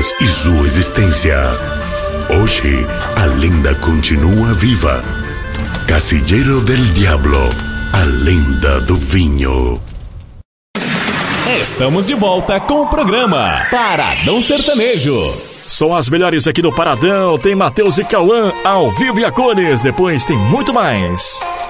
vidas e sua existência. Hoje, a lenda continua viva. Casillero del Diablo, a lenda do vinho. Estamos de volta com o programa Paradão Sertanejo. São as melhores aqui do Paradão. Tem Matheus e Cauã ao vivo e a cores. Depois tem muito mais.